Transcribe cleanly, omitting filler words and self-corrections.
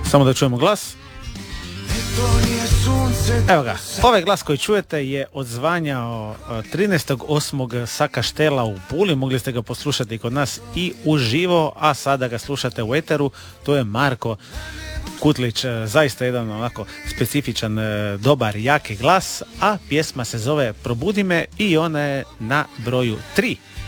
Samo da čujemo glas. Evo ga, ovaj glas koji čujete je odzvanjao 13.8. sa Kaštela u Puli, mogli ste ga poslušati kod nas i uživo, a sada ga slušate u eteru, to je Marko Kutlić, zaista jedan onako specifičan, dobar, jaki glas, a pjesma se zove Probudi me i ona je na broju 3.